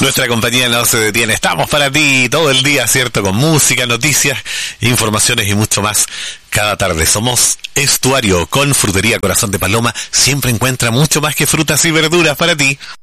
Nuestra compañía no se detiene. Estamos para ti todo el día, ¿cierto? Con música, noticias, informaciones y mucho más cada tarde. Somos Estuario con Frutería Corazón de Paloma. Siempre encuentra mucho más que frutas y verduras para ti.